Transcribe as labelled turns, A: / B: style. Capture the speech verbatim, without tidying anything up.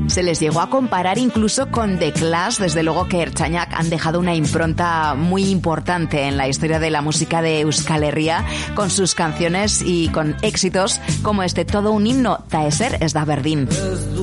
A: Se les llegó a comparar incluso con The Clash. Desde luego que Ertzainak han dejado una impronta muy importante en la historia de la música de Euskal Herria, con sus canciones y con éxitos como este Todo un himno, Ta ezer ez da berdin.